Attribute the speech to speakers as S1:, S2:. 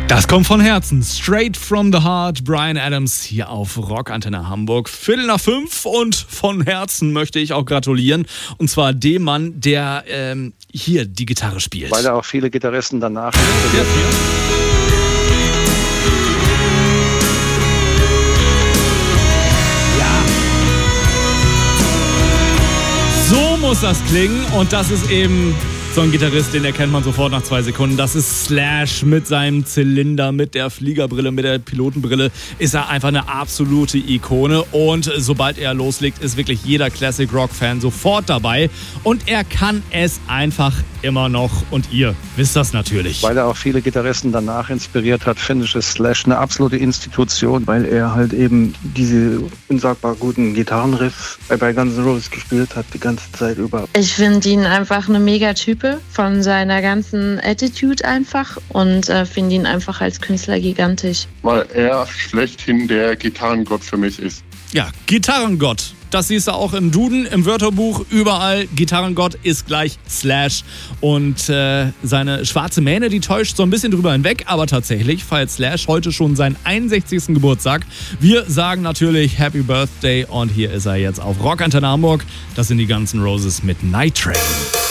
S1: Das kommt von Herzen. Straight from the heart. Bryan Adams hier auf Rockantenne Hamburg. 4:45 und von Herzen möchte ich auch gratulieren. Und zwar dem Mann, der hier die Gitarre spielt.
S2: Weil er auch viele Gitarristen danach
S1: So muss das klingen und das ist eben so ein Gitarrist, den erkennt man sofort nach 2 Sekunden. Das ist Slash mit seinem Zylinder, mit der Fliegerbrille, mit der Pilotenbrille. Ist er einfach eine absolute Ikone und sobald er loslegt, ist wirklich jeder Classic Rock Fan sofort dabei und er kann es einfach immer noch und ihr wisst das natürlich.
S2: Weil er auch viele Gitarristen danach inspiriert hat, finde ich es Slash eine absolute Institution, weil er halt eben diese unsagbar guten Gitarrenriffs bei Guns N' Roses gespielt hat, die ganze Zeit über.
S3: Ich finde ihn einfach eine Mega-Type von seiner ganzen Attitude einfach und finde ihn einfach als Künstler gigantisch.
S4: Weil er schlechthin der Gitarrengott für mich ist.
S1: Ja, Gitarrengott. Das siehst du auch im Duden, im Wörterbuch, überall. Gitarrengott ist gleich Slash. Und seine schwarze Mähne, die täuscht so ein bisschen drüber hinweg. Aber tatsächlich feiert Slash heute schon seinen 61. Geburtstag. Wir sagen natürlich Happy Birthday. Und hier ist er jetzt auf Rockantenne Hamburg. Das sind die Guns N' Roses mit Night Train.